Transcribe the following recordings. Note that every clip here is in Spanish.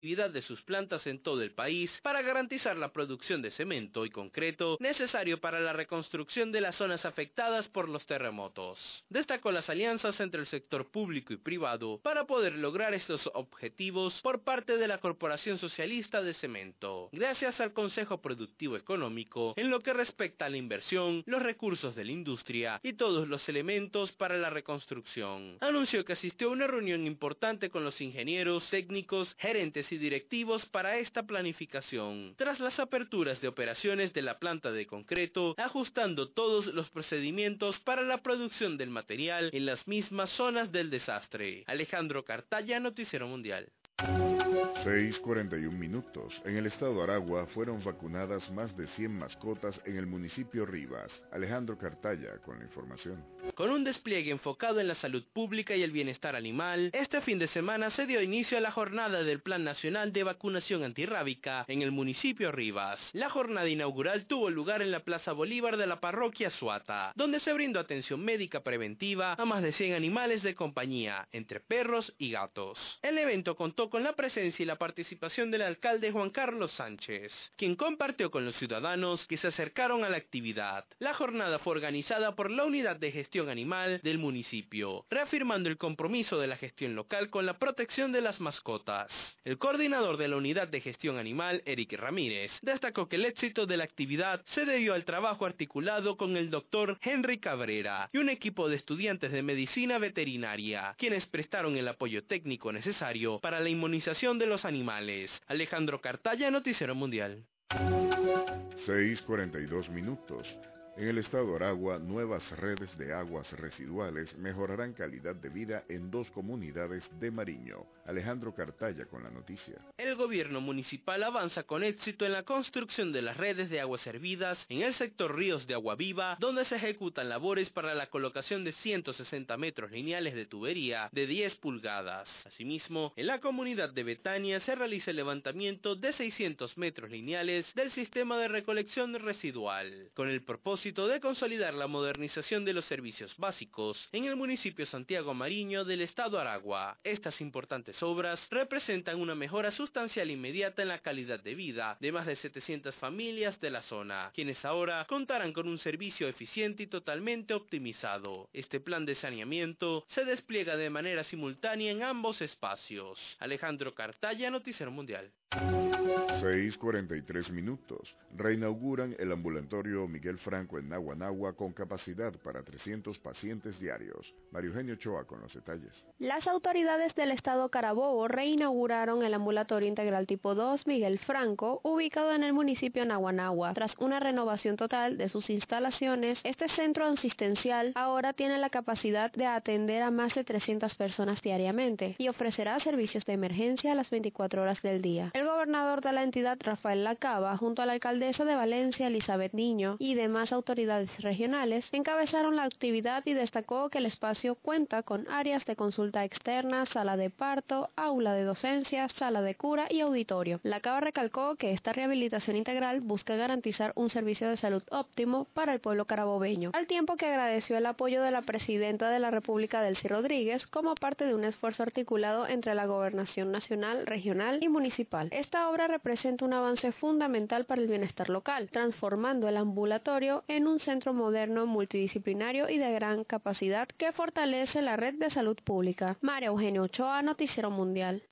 actividad de sus plantas en todo el país para garantizar la producción de cemento y concreto necesario para la reconstrucción de las zonas afectadas por los terremotos. Destacó las alianzas entre el sector público y privado para poder lograr estos objetivos por parte de la Corporación Socialista de Cemento, gracias al Consejo Productivo Económico en lo que respecta a la inversión, los recursos de la industria y todos los elementos para la reconstrucción. Anunció que asistió a una reunión importante con los ingenieros, técnicos, gerentes y directivos para esta planificación, tras las aperturas de operaciones de la planta de concreto, ajustando todos los procedimientos para la producción del material en las mismas zonas del desastre. Alejandro Cartaya, Noticiero Mundial. 6:41 minutos. En el estado Aragua fueron vacunadas más de 100 mascotas en el municipio Rivas. Alejandro Cartaya con la información. Con un despliegue enfocado en la salud pública y el bienestar animal, este fin de semana se dio inicio a la jornada del Plan Nacional de Vacunación Antirrábica en el municipio Rivas. La jornada inaugural tuvo lugar en la Plaza Bolívar de la parroquia Suata, donde se brindó atención médica preventiva a más de 100 animales de compañía, entre perros y gatos. El evento contó con la presencia y la participación del alcalde Juan Carlos Sánchez, quien compartió con los ciudadanos que se acercaron a la actividad. La jornada fue organizada por la Unidad de Gestión Animal del municipio, reafirmando el compromiso de la gestión local con la protección de las mascotas. El coordinador de la Unidad de Gestión Animal, Eric Ramírez, destacó que el éxito de la actividad se debió al trabajo articulado con el doctor Henry Cabrera y un equipo de estudiantes de medicina veterinaria, quienes prestaron el apoyo técnico necesario para la inmunización de los animales. Alejandro Cartaya, Noticiero Mundial. 6:42 minutos. En el estado Aragua, nuevas redes de aguas residuales mejorarán calidad de vida en 2 comunidades de Mariño. Alejandro Cartaya con la noticia. El gobierno municipal avanza con éxito en la construcción de las redes de aguas servidas en el sector Ríos de Agua Viva, donde se ejecutan labores para la colocación de 160 metros lineales de tubería de 10 pulgadas. Asimismo, en la comunidad de Betania se realiza el levantamiento de 600 metros lineales del sistema de recolección residual, con el propósito de consolidar la modernización de los servicios básicos en el municipio Santiago Mariño del estado Aragua. Estas importantes obras representan una mejora sustancial inmediata en la calidad de vida de más de 700 familias de la zona, quienes ahora contarán con un servicio eficiente y totalmente optimizado. Este plan de saneamiento se despliega de manera simultánea en ambos espacios. Alejandro Cartaya, Noticiero Mundial. 6:43 minutos. Reinauguran el ambulatorio Miguel Franco en Naguanagua con capacidad para 300 pacientes diarios. Mario Eugenio Ochoa con los detalles. Las autoridades del estado Carabobo reinauguraron el ambulatorio integral tipo 2 Miguel Franco, ubicado en el municipio Naguanagua. Tras una renovación total de sus instalaciones, este centro asistencial ahora tiene la capacidad de atender a más de 300 personas diariamente y ofrecerá servicios de emergencia a las 24 horas del día. El gobernador de la entidad, Rafael Lacaba, junto a la alcaldesa de Valencia, Elizabeth Niño, y demás autoridades regionales, encabezaron la actividad y destacó que el espacio cuenta con áreas de consulta externa, sala de parto, aula de docencia, sala de cura y auditorio. Lacaba recalcó que esta rehabilitación integral busca garantizar un servicio de salud óptimo para el pueblo carabobeño, al tiempo que agradeció el apoyo de la presidenta de la República, Delcy Rodríguez, como parte de un esfuerzo articulado entre la gobernación nacional, regional y municipal. Esta obra representa un avance fundamental para el bienestar local, transformando el ambulatorio en un centro moderno, multidisciplinario y de gran capacidad que fortalece la red de salud pública. María Eugenio Ochoa, Noticiero Mundial.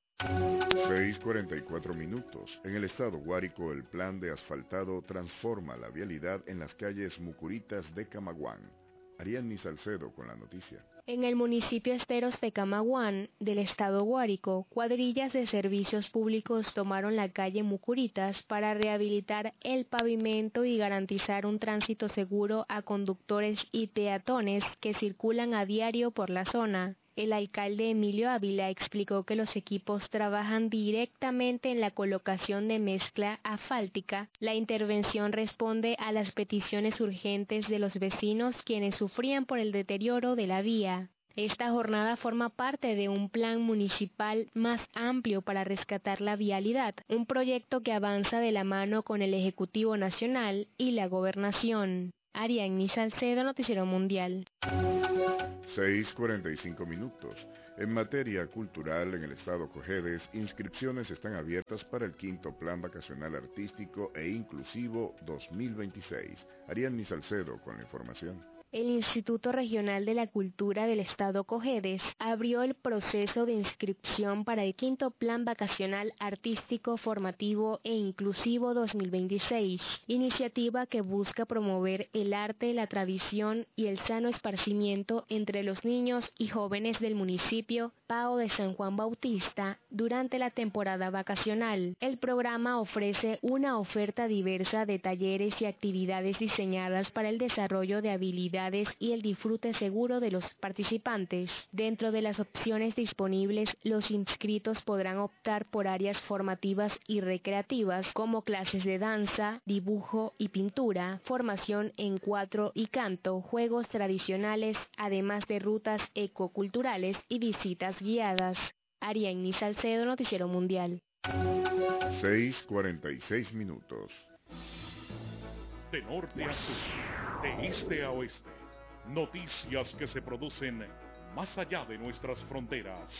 6:44 minutos. En el estado Guárico, el plan de asfaltado transforma la vialidad en las calles Mucuritas de Camaguán. Ariadny Salcedo con la noticia. En el municipio Esteros de Camaguán, del estado Guárico, cuadrillas de servicios públicos tomaron la calle Mucuritas para rehabilitar el pavimento y garantizar un tránsito seguro a conductores y peatones que circulan a diario por la zona. El alcalde Emilio Ávila explicó que los equipos trabajan directamente en la colocación de mezcla asfáltica. La intervención responde a las peticiones urgentes de los vecinos quienes sufrían por el deterioro de la vía. Esta jornada forma parte de un plan municipal más amplio para rescatar la vialidad, un proyecto que avanza de la mano con el Ejecutivo Nacional y la Gobernación. Ariadne Salcedo, Noticiero Mundial. 6:45 minutos. En materia cultural, en el estado Cojedes, inscripciones están abiertas para el quinto Plan Vacacional Artístico e Inclusivo 2026. Ariadne Salcedo con la información. El Instituto Regional de la Cultura del Estado Cojedes abrió el proceso de inscripción para el quinto Plan Vacacional Artístico, Formativo e Inclusivo 2026, iniciativa que busca promover el arte, la tradición y el sano esparcimiento entre los niños y jóvenes del municipio Pao de San Juan Bautista durante la temporada vacacional. El programa ofrece una oferta diversa de talleres y actividades diseñadas para el desarrollo de habilidades y el disfrute seguro de los participantes. Dentro de las opciones disponibles, los inscritos podrán optar por áreas formativas y recreativas como clases de danza, dibujo y pintura, formación en cuatro y canto, juegos tradicionales, además de rutas ecoculturales y visitas guiadas. Ariadne Salcedo, Noticiero Mundial. 6:46 minutos. De norte a sur, de este a oeste, noticias que se producen más allá de nuestras fronteras.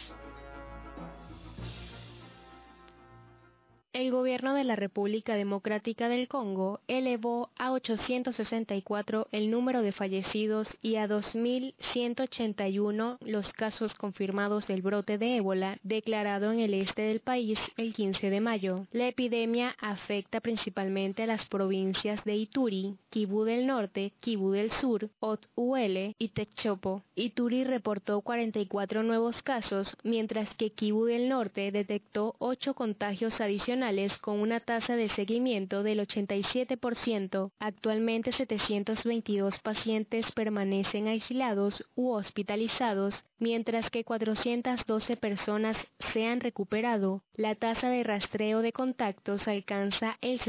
El gobierno de la República Democrática del Congo elevó a 864 el número de fallecidos y a 2.181 los casos confirmados del brote de ébola declarado en el este del país el 15 de mayo. La epidemia afecta principalmente a las provincias de Ituri, Kivu del Norte, Kivu del Sur, Haut-Uele y Techopo. Ituri reportó 44 nuevos casos, mientras que Kivu del Norte detectó 8 contagios adicionales con una tasa de seguimiento del 87%. Actualmente 722 pacientes permanecen aislados u hospitalizados, mientras que 412 personas se han recuperado. La tasa de rastreo de contactos alcanza el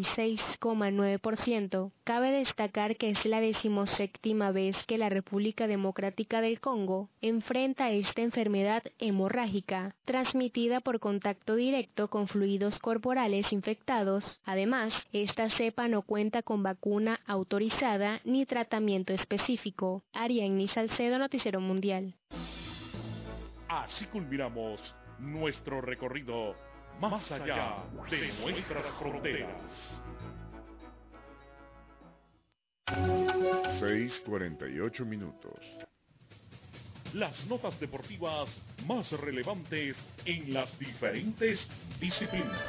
66,9%. Cabe destacar que es la 17ª vez que la República Democrática del Congo enfrenta esta enfermedad hemorrágica, transmitida por contacto directo con fluidos corporales infectados. Además, esta cepa no cuenta con vacuna autorizada ni tratamiento específico. Ariadne Salcedo, Noticiero Mundial. Así culminamos nuestro recorrido más allá de nuestras fronteras. 6:48 minutos. Las notas deportivas más relevantes en las diferentes disciplinas.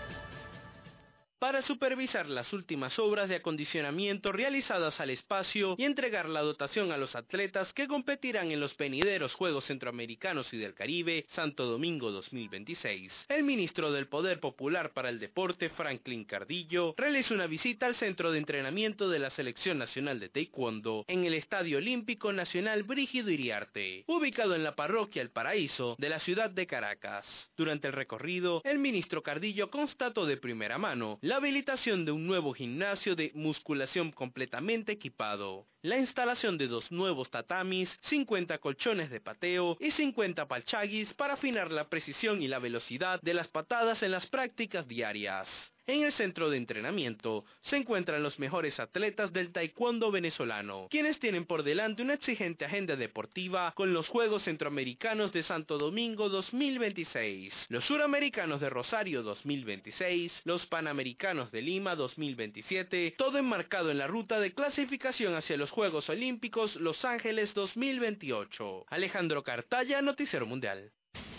Para supervisar las últimas obras de acondicionamiento realizadas al espacio y entregar la dotación a los atletas que competirán en los venideros Juegos Centroamericanos y del Caribe Santo Domingo 2026. El ministro del Poder Popular para el Deporte, Franklin Cardillo, realizó una visita al centro de entrenamiento de la Selección Nacional de Taekwondo en el Estadio Olímpico Nacional Brígido Iriarte, ubicado en la parroquia El Paraíso de la ciudad de Caracas. Durante el recorrido, el ministro Cardillo constató de primera mano la habilitación de un nuevo gimnasio de musculación completamente equipado, la instalación de 2 nuevos tatamis, 50 colchones de pateo y 50 palchagis para afinar la precisión y la velocidad de las patadas en las prácticas diarias. En el centro de entrenamiento se encuentran los mejores atletas del taekwondo venezolano, quienes tienen por delante una exigente agenda deportiva con los Juegos Centroamericanos de Santo Domingo 2026, los Suramericanos de Rosario 2026, los Panamericanos de Lima 2027, todo enmarcado en la ruta de clasificación hacia los Juegos Olímpicos Los Ángeles 2028. Alejandro Cartaya, Noticiero Mundial.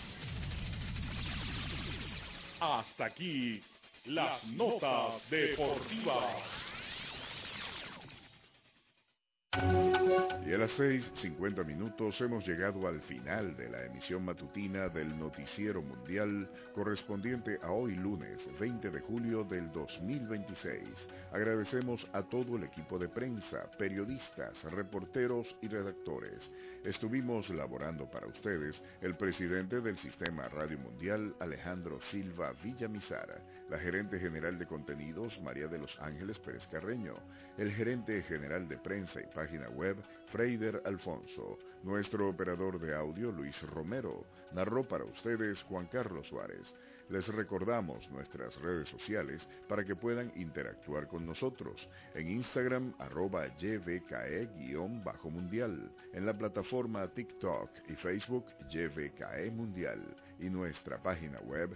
Hasta aquí las notas deportivas. Y a las 6:50 minutos hemos llegado al final de la emisión matutina del Noticiero Mundial correspondiente a hoy lunes 20 de julio del 2026. Agradecemos a todo el equipo de prensa, periodistas, reporteros y redactores. Estuvimos laborando para ustedes el presidente del Sistema Radio Mundial, Alejandro Silva Villamizar, la gerente general de contenidos, María de los Ángeles Pérez Carreño, el gerente general de prensa y página web, Freider Alfonso, nuestro operador de audio, Luis Romero, narró para ustedes Juan Carlos Suárez. Les recordamos nuestras redes sociales para que puedan interactuar con nosotros. En Instagram, @YBKE_mundial. En la plataforma TikTok y Facebook, YBKE Mundial. Y nuestra página web,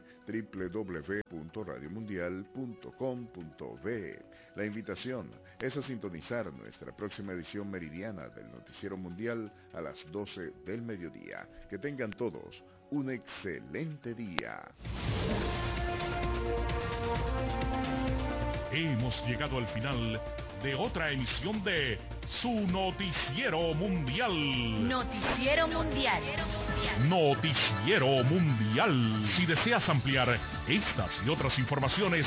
www.radiomundial.com.be. La invitación es a sintonizar nuestra próxima edición meridiana del Noticiero Mundial a las 12 del mediodía. Que tengan todos un excelente día. Hemos llegado al final de otra emisión de su Noticiero Mundial. Noticiero Mundial. Noticiero Mundial. Si deseas ampliar estas y otras informaciones,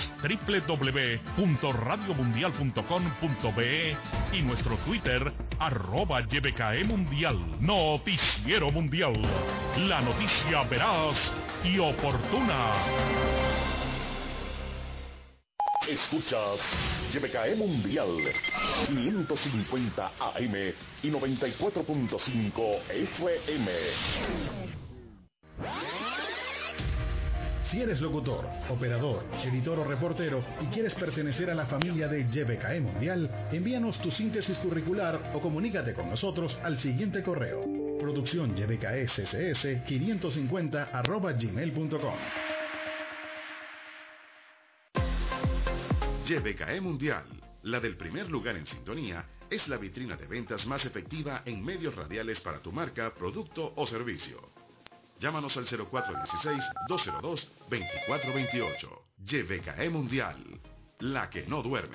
www.radiomundial.com.be y nuestro Twitter, @YBKEmundial. Noticiero Mundial. La noticia veraz y oportuna. Escuchas YBKE Mundial 550 AM y 94.5 FM. Si eres locutor, operador, editor o reportero y quieres pertenecer a la familia de YBKE Mundial, envíanos tu síntesis curricular o comunícate con nosotros al siguiente correo: producciónybksss550@gmail.com. YBKE Mundial, la del primer lugar en sintonía, es la vitrina de ventas más efectiva en medios radiales para tu marca, producto o servicio. Llámanos al 0416-202-2428. YBKE Mundial, la que no duerme.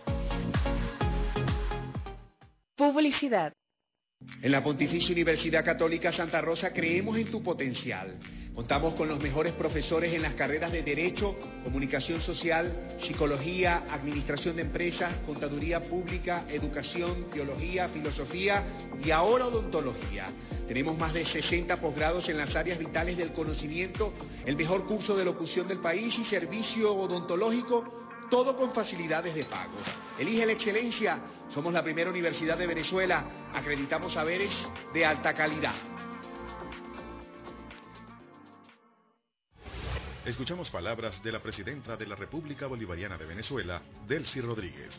Publicidad. En la Pontificia Universidad Católica Santa Rosa creemos en tu potencial. Contamos con los mejores profesores en las carreras de Derecho, Comunicación Social, Psicología, Administración de Empresas, Contaduría Pública, Educación, Teología, Filosofía y ahora Odontología. Tenemos más de 60 posgrados en las áreas vitales del conocimiento, el mejor curso de locución del país y servicio odontológico, todo con facilidades de pago. Elige la excelencia. Somos la primera universidad de Venezuela. Acreditamos saberes de alta calidad. Escuchamos palabras de la presidenta de la República Bolivariana de Venezuela, Delcy Rodríguez.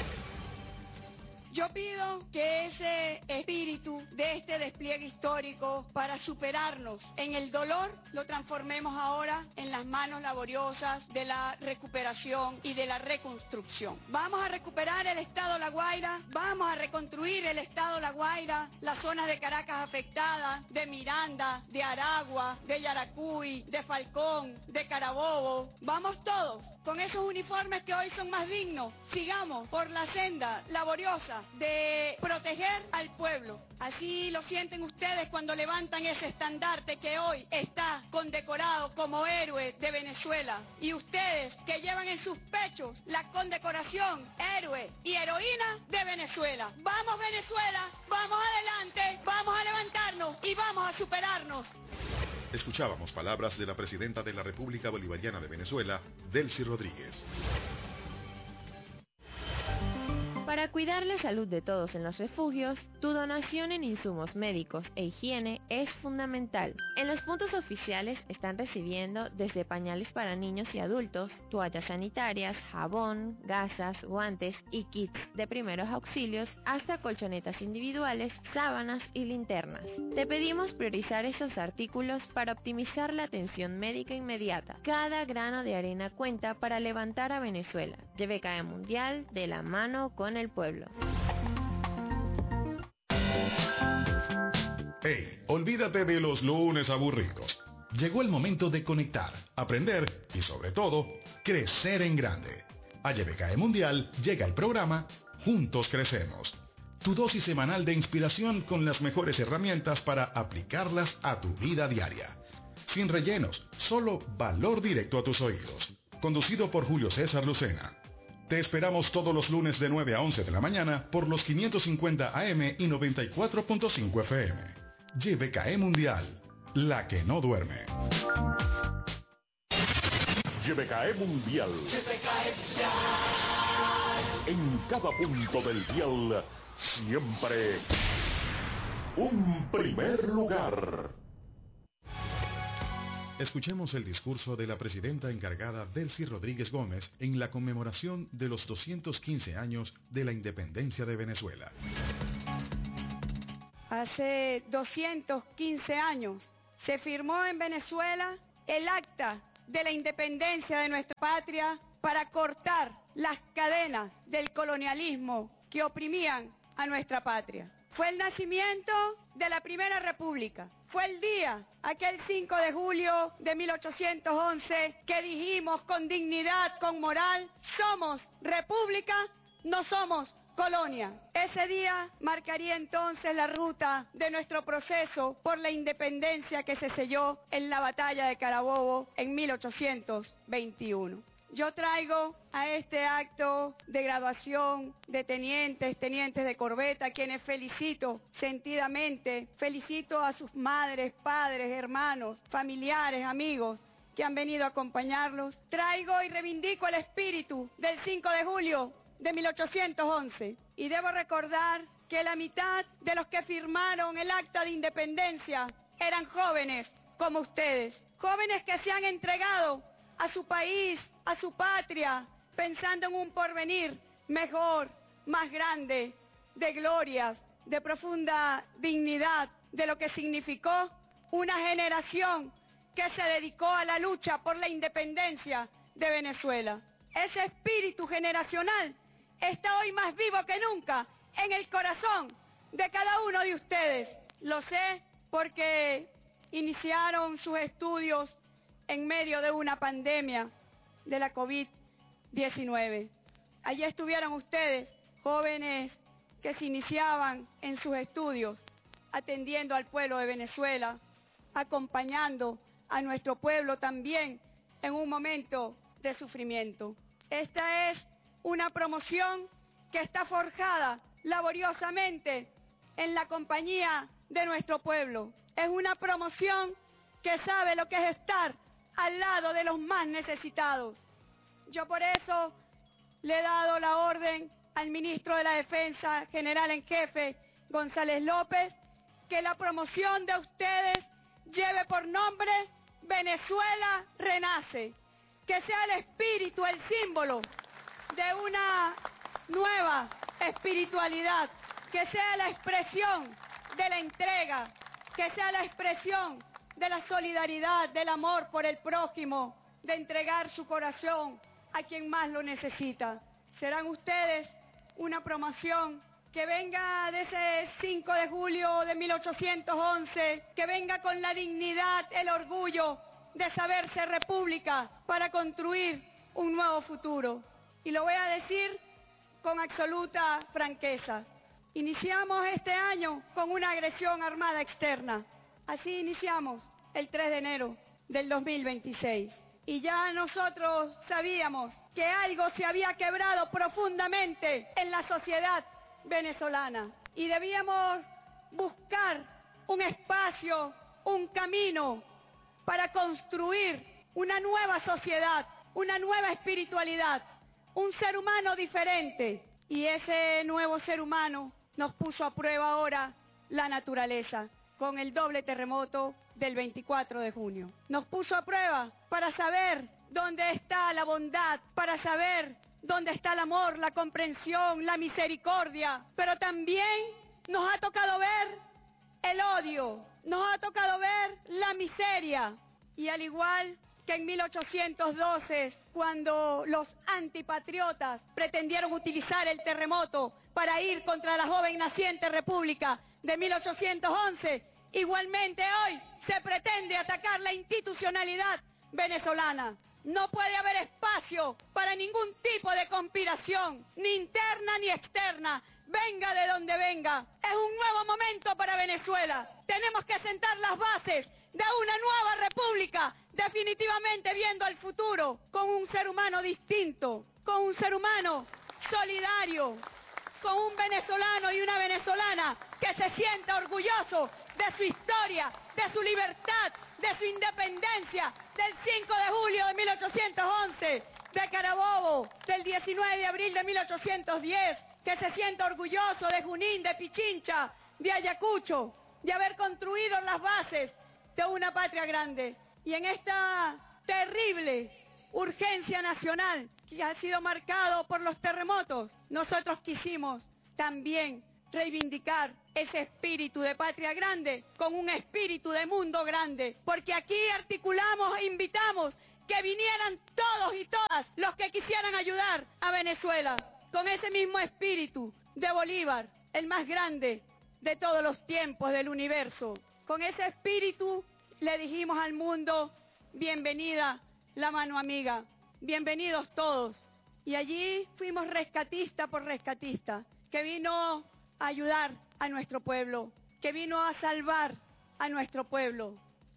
Yo pido que ese espíritu de este despliegue histórico para superarnos en el dolor lo transformemos ahora en las manos laboriosas de la recuperación y de la reconstrucción. Vamos a recuperar el estado La Guaira, vamos a reconstruir el estado La Guaira, las zonas de Caracas afectadas, de Miranda, de Aragua, de Yaracuy, de Falcón, de Carabobo. Vamos todos con esos uniformes que hoy son más dignos. Sigamos por la senda laboriosa de proteger al pueblo. Así lo sienten ustedes cuando levantan ese estandarte que hoy está condecorado como héroe de Venezuela. Y ustedes que llevan en sus pechos la condecoración héroe y heroína de Venezuela. ¡Vamos Venezuela! ¡Vamos adelante! ¡Vamos a levantarnos y vamos a superarnos! Escuchábamos palabras de la presidenta de la República Bolivariana de Venezuela, Delcy Rodríguez. Para cuidar la salud de todos en los refugios, tu donación en insumos médicos e higiene es fundamental. En los puntos oficiales están recibiendo desde pañales para niños y adultos, toallas sanitarias, jabón, gasas, guantes y kits de primeros auxilios, hasta colchonetas individuales, sábanas y linternas. Te pedimos priorizar esos artículos para optimizar la atención médica inmediata. Cada grano de arena cuenta para levantar a Venezuela. YBKE Mundial, de la mano con el pueblo. Hey, olvídate de los lunes aburridos. Llegó el momento de conectar, aprender y sobre todo, crecer en grande. A YBKE Mundial llega el programa Juntos Crecemos. Tu dosis semanal de inspiración con las mejores herramientas para aplicarlas a tu vida diaria. Sin rellenos, solo valor directo a tus oídos. Conducido por Julio César Lucena. Te esperamos todos los lunes de 9 a 11 de la mañana por los 550 AM y 94.5 FM. YBKE Mundial, la que no duerme. YBKE Mundial. En cada punto del dial, siempre un primer lugar. Escuchemos el discurso de la presidenta encargada Delcy Rodríguez Gómez en la conmemoración de los 215 años de la independencia de Venezuela. Hace 215 años se firmó en Venezuela el acta de la independencia de nuestra patria para cortar las cadenas del colonialismo que oprimían a nuestra patria. Fue el nacimiento de la Primera República. Fue el día, aquel 5 de julio de 1811, que dijimos con dignidad, con moral, somos república, no somos colonia. Ese día marcaría entonces la ruta de nuestro proceso por la independencia que se selló en la batalla de Carabobo en 1821. Yo traigo a este acto de graduación de tenientes de corbeta, a quienes felicito sentidamente, felicito a sus madres, padres, hermanos, familiares, amigos que han venido a acompañarlos. Traigo y reivindico el espíritu del 5 de julio de 1811 y debo recordar que la mitad de los que firmaron el acta de independencia eran jóvenes como ustedes, jóvenes que se han entregado a su país, a su patria, pensando en un porvenir mejor, más grande, de glorias, de profunda dignidad, de lo que significó una generación que se dedicó a la lucha por la independencia de Venezuela. Ese espíritu generacional está hoy más vivo que nunca en el corazón de cada uno de ustedes. Lo sé porque iniciaron sus estudios en medio de una pandemia de la COVID-19. Allí estuvieron ustedes, jóvenes que se iniciaban en sus estudios, atendiendo al pueblo de Venezuela, acompañando a nuestro pueblo también en un momento de sufrimiento. Esta es una promoción que está forjada laboriosamente en la compañía de nuestro pueblo. Es una promoción que sabe lo que es estar al lado de los más necesitados. Yo por eso le he dado la orden al ministro de la Defensa, general en jefe, González López, que la promoción de ustedes lleve por nombre Venezuela Renace, que sea el espíritu, el símbolo de una nueva espiritualidad, que sea la expresión de la entrega, que sea la expresión de la solidaridad, del amor por el prójimo, de entregar su corazón a quien más lo necesita. Serán ustedes una promoción que venga de ese 5 de julio de 1811, que venga con la dignidad, el orgullo de saberse república para construir un nuevo futuro. Y lo voy a decir con absoluta franqueza. Iniciamos este año con una agresión armada externa. Así iniciamos el 3 de enero del 2026. Y ya nosotros sabíamos que algo se había quebrado profundamente en la sociedad venezolana. Y debíamos buscar un espacio, un camino para construir una nueva sociedad, una nueva espiritualidad, un ser humano diferente. Y ese nuevo ser humano nos puso a prueba ahora la naturaleza, con el doble terremoto del 24 de junio. Nos puso a prueba para saber dónde está la bondad, para saber dónde está el amor, la comprensión, la misericordia. Pero también nos ha tocado ver el odio, nos ha tocado ver la miseria. Y al igual que en 1812, cuando los antipatriotas pretendieron utilizar el terremoto para ir contra la joven naciente república de 1811, igualmente hoy se pretende atacar la institucionalidad venezolana. No puede haber espacio para ningún tipo de conspiración, ni interna ni externa, venga de donde venga. Es un nuevo momento para Venezuela. Tenemos que sentar las bases de una nueva república, definitivamente viendo al futuro con un ser humano distinto, con un ser humano solidario, con un venezolano y una venezolana que se sienta orgulloso de su historia, de su libertad, de su independencia, del 5 de julio de 1811, de Carabobo, del 19 de abril de 1810, que se sienta orgulloso de Junín, de Pichincha, de Ayacucho, de haber construido las bases de una patria grande. Y en esta terrible urgencia nacional que ha sido marcado por los terremotos, nosotros quisimos también reivindicar ese espíritu de patria grande con un espíritu de mundo grande, porque aquí articulamos e invitamos que vinieran todos y todas los que quisieran ayudar a Venezuela, con ese mismo espíritu de Bolívar, el más grande de todos los tiempos del universo. Con ese espíritu le dijimos al mundo, bienvenida la mano amiga, bienvenidos todos. Y allí fuimos rescatista por rescatista, que vino a ayudar a nuestro pueblo, que vino a salvar a nuestro pueblo.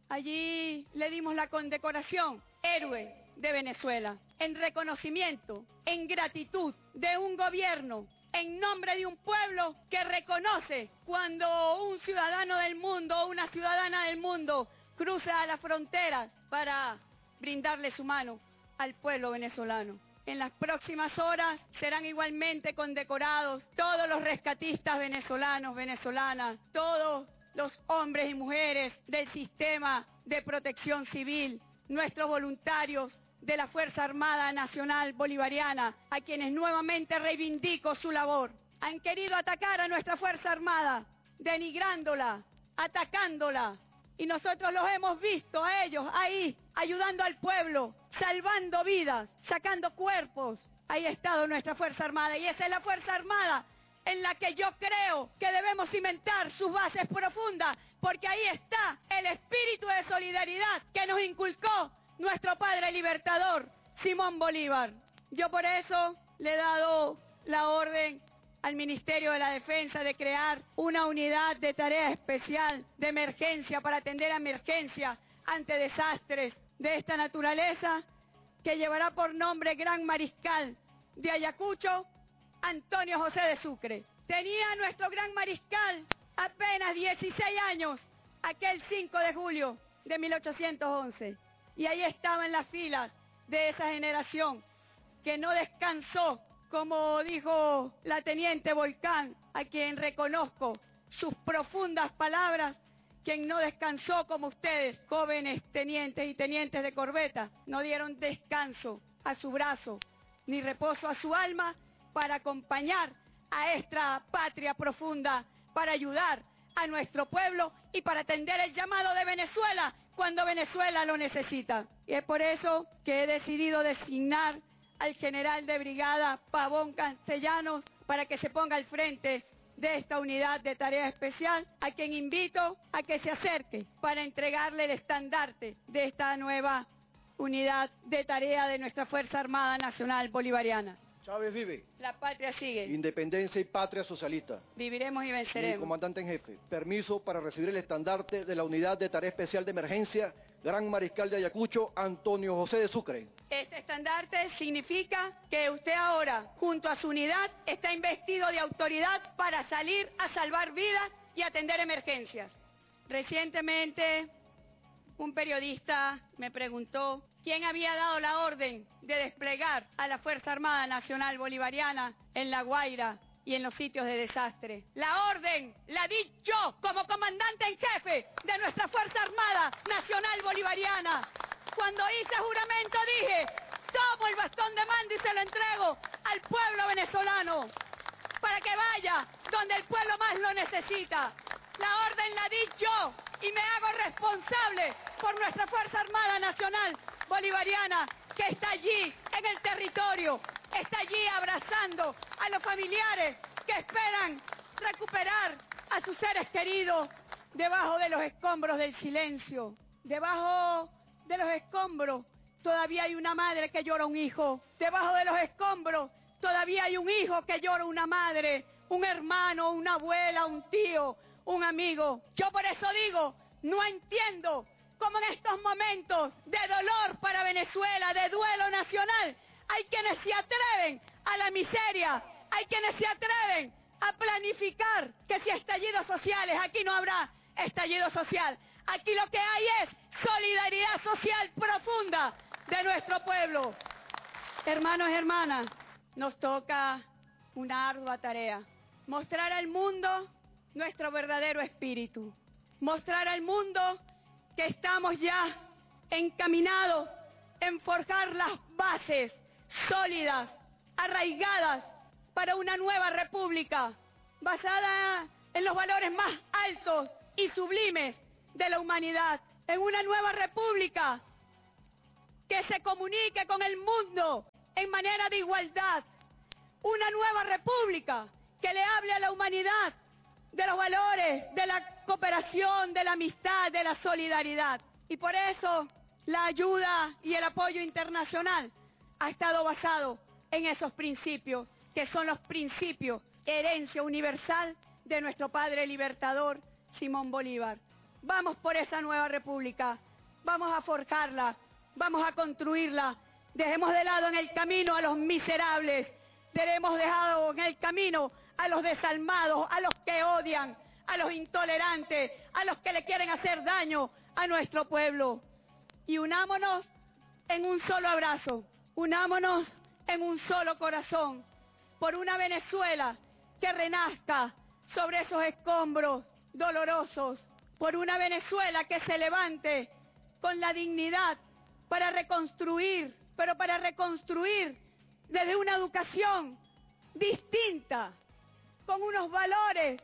Allí le dimos la condecoración Héroe de Venezuela, en reconocimiento, en gratitud de un gobierno, en nombre de un pueblo que reconoce cuando un ciudadano del mundo o una ciudadana del mundo cruza las fronteras para brindarle su mano al pueblo venezolano. En las próximas horas serán igualmente condecorados todos los rescatistas venezolanos, venezolanas, todos los hombres y mujeres del sistema de protección civil, nuestros voluntarios de la Fuerza Armada Nacional Bolivariana, a quienes nuevamente reivindico su labor. Han querido atacar a nuestra Fuerza Armada, denigrándola, atacándola, y nosotros los hemos visto a ellos ahí, ayudando al pueblo, salvando vidas, sacando cuerpos. Ahí ha estado nuestra Fuerza Armada, y esa es la Fuerza Armada en la que yo creo que debemos cimentar sus bases profundas, porque ahí está el espíritu de solidaridad que nos inculcó nuestro padre libertador, Simón Bolívar. Yo por eso le he dado la orden al Ministerio de la Defensa de crear una unidad de tarea especial de emergencia para atender a emergencias ante desastres de esta naturaleza, que llevará por nombre Gran Mariscal de Ayacucho, Antonio José de Sucre. Tenía nuestro Gran Mariscal apenas 16 años, aquel 5 de julio de 1811. Y ahí estaba en las filas de esa generación que no descansó, como dijo la teniente Volcán, a quien reconozco sus profundas palabras, quien no descansó como ustedes, jóvenes tenientes y tenientes de corbeta, no dieron descanso a su brazo, ni reposo a su alma, para acompañar a esta patria profunda, para ayudar a nuestro pueblo y para atender el llamado de Venezuela cuando Venezuela lo necesita. Y es por eso que he decidido designar al general de brigada Pavón Castellanos para que se ponga al frente de esta unidad de tarea especial, a quien invito a que se acerque para entregarle el estandarte de esta nueva unidad de tarea de nuestra Fuerza Armada Nacional Bolivariana. Chávez vive. La patria sigue. Independencia y patria socialista. Viviremos y Mi venceremos. comandante en jefe, permiso para recibir el estandarte de la Unidad de Tarea Especial de Emergencia, Gran Mariscal de Ayacucho, Antonio José de Sucre. Este estandarte significa que usted ahora, junto a su unidad, está investido de autoridad para salir a salvar vidas y atender emergencias. Recientemente, un periodista me preguntó quién había dado la orden de desplegar a la Fuerza Armada Nacional Bolivariana en La Guaira y en los sitios de desastre. La orden la di yo como comandante en jefe de nuestra Fuerza Armada Nacional Bolivariana. Cuando hice juramento dije, tomo el bastón de mando y se lo entrego al pueblo venezolano para que vaya donde el pueblo más lo necesita. La orden la di yo y me hago responsable por nuestra Fuerza Armada Nacional Bolivariana, que está allí en el territorio, está allí abrazando a los familiares que esperan recuperar a sus seres queridos debajo de los escombros del silencio. Debajo de los escombros todavía hay una madre que llora un hijo. Debajo de los escombros todavía hay un hijo que llora una madre, un hermano, una abuela, un tío, un amigo. Yo por eso digo, no entiendo cómo en estos momentos de dolor para Venezuela, de duelo nacional, hay quienes se atreven a la miseria, hay quienes se atreven a planificar que si estallidos sociales, aquí no habrá estallido social. Aquí lo que hay es solidaridad social profunda de nuestro pueblo. Hermanos y hermanas, nos toca una ardua tarea: mostrar al mundo nuestro verdadero espíritu, mostrar al mundo que estamos ya encaminados en forjar las bases sólidas, arraigadas para una nueva república, basada en los valores más altos y sublimes de la humanidad, en una nueva república que se comunique con el mundo en manera de igualdad, una nueva república que le hable a la humanidad de los valores, de la cooperación, de la amistad, de la solidaridad. Y por eso la ayuda y el apoyo internacional ha estado basado en esos principios, que son los principios, herencia universal de nuestro padre libertador Simón Bolívar. Vamos por esa nueva república, vamos a forjarla, vamos a construirla. Dejemos de lado en el camino a los miserables, dejemos dejado en el camino a los desalmados, a los que odian, a los intolerantes, a los que le quieren hacer daño a nuestro pueblo. Y unámonos en un solo abrazo, unámonos en un solo corazón, por una Venezuela que renazca sobre esos escombros dolorosos, por una Venezuela que se levante con la dignidad para reconstruir, pero para reconstruir desde una educación distinta, con unos valores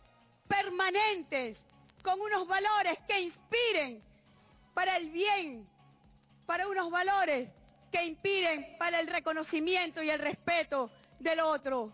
permanentes, con unos valores que inspiren para el bien, para unos valores que inspiren para el reconocimiento y el respeto del otro.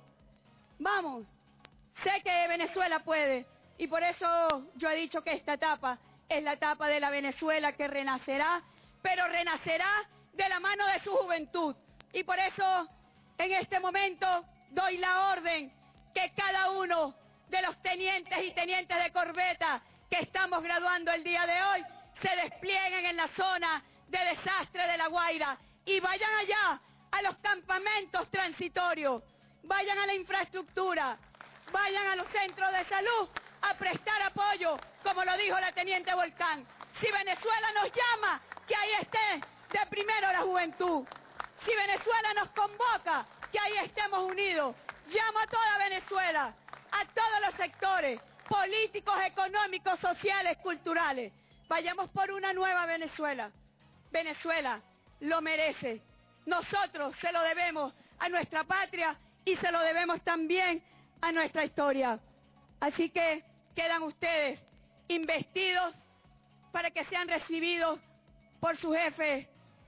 Vamos, sé que Venezuela puede, y por eso yo he dicho que esta etapa es la etapa de la Venezuela que renacerá, pero renacerá de la mano de su juventud. Y por eso en este momento doy la orden que cada uno de los tenientes y tenientes de corbeta que estamos graduando el día de hoy se desplieguen en la zona de desastre de La Guaira y vayan allá a los campamentos transitorios, vayan a la infraestructura, vayan a los centros de salud a prestar apoyo, como lo dijo la teniente Volcán. Si Venezuela nos llama, que ahí esté de primero la juventud. Si Venezuela nos convoca, que ahí estemos unidos. Llamo a toda Venezuela, a todos los sectores, políticos, económicos, sociales, culturales. Vayamos por una nueva Venezuela. Venezuela lo merece. Nosotros se lo debemos a nuestra patria y se lo debemos también a nuestra historia. Así que quedan ustedes investidos para que sean recibidos por su jefe,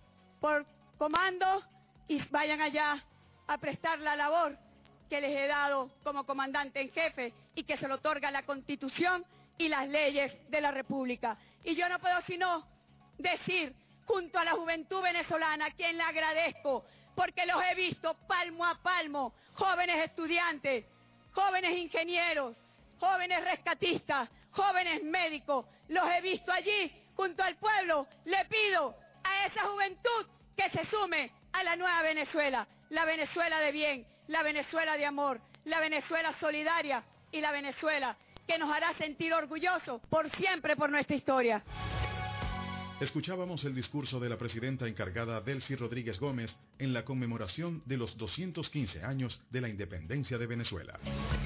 por comando, y vayan allá a prestar la labor que les he dado como comandante en jefe y que se lo otorga la Constitución y las leyes de la República. Y yo no puedo sino decir, junto a la juventud venezolana, a quien le agradezco, porque los he visto palmo a palmo, jóvenes estudiantes, jóvenes ingenieros, jóvenes rescatistas, jóvenes médicos, los he visto allí junto al pueblo. Le pido a esa juventud que se sume a la nueva Venezuela, la Venezuela de bien, la Venezuela de amor, la Venezuela solidaria y la Venezuela que nos hará sentir orgullosos por siempre por nuestra historia. Escuchábamos el discurso de la presidenta encargada Delcy Rodríguez Gómez en la conmemoración de los 215 años de la independencia de Venezuela.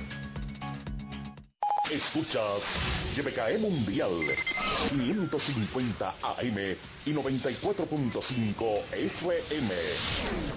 Escuchas YBKE Mundial 550 AM y 94.5 FM.